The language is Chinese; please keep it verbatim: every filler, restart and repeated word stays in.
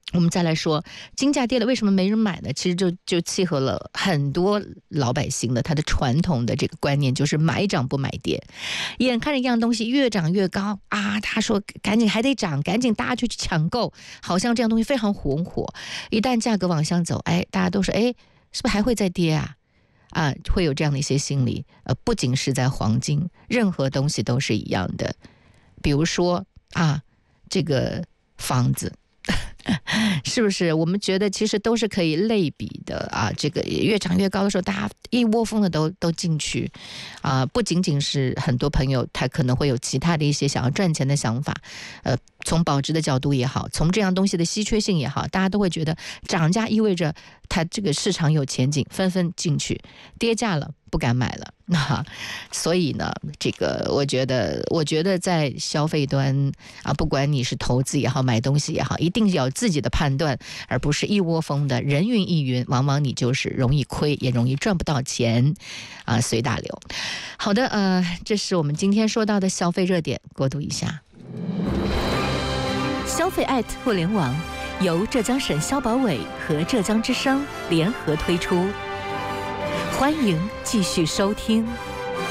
我们再来说金价跌了，为什么没人买呢？其实就就契合了很多老百姓的他的传统的这个观念，就是买涨不买跌。眼看着一样东西越涨越高啊，他说赶紧还得涨，赶紧大家就去抢购，好像这样东西非常红火。一旦价格往上走，哎，大家都说哎，是不是还会再跌啊？啊，会有这样的一些心理。呃，不仅是在黄金，任何东西都是一样的。比如说啊，这个房子。是不是我们觉得其实都是可以类比的啊？这个越涨越高的时候，大家一窝蜂的都都进去啊！不仅仅是很多朋友，他可能会有其他的一些想要赚钱的想法，呃，从保值的角度也好，从这样东西的稀缺性也好，大家都会觉得涨价意味着它这个市场有前景，纷纷进去，跌价了不敢买了。那所以呢，这个我觉得，我觉得在消费端啊，不管你是投资也好，买东西也好，一定要有自己的判断，而不是一窝蜂的人云亦云，往往你就是容易亏，也容易赚不到钱啊，随大流。好的，呃，这是我们今天说到的消费热点，过渡一下。 消费爱互联网由浙江省消保委和浙江之声联合推出。欢迎继续收听。